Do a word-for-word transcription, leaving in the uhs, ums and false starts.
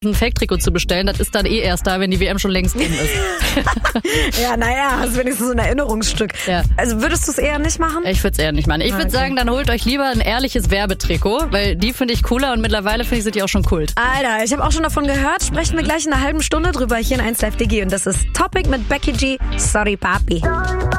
ein Fake-Trikot zu bestellen, das ist dann eh erst da, wenn die W M schon längst drin ist. Ja, naja, hast wenigstens so ein Erinnerungsstück. Ja. Also würdest du es eher nicht machen? Ich würde es eher nicht machen. Ich würde Okay. sagen, dann holt euch lieber ein ehrliches Werbetrikot, weil die finde ich cooler und mittlerweile finde ich, sind die auch schon Kult. Alter, ich habe auch schon davon gehört. Sprechen wir gleich in einer halben Stunde drüber hier in eins Live Digi. Und das ist Topic mit Becky G. Sorry, Papi.